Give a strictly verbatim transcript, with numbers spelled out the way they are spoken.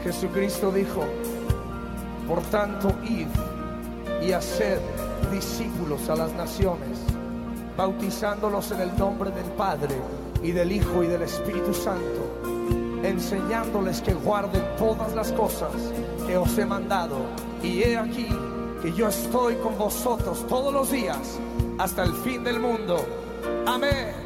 Jesucristo dijo: por tanto, id y haced discípulos a las naciones, bautizándolos en el nombre del Padre y del Hijo y del Espíritu Santo, enseñándoles que guarden todas las cosas que os he mandado. Y he aquí que yo estoy con vosotros todos los días hasta el fin del mundo. Amén.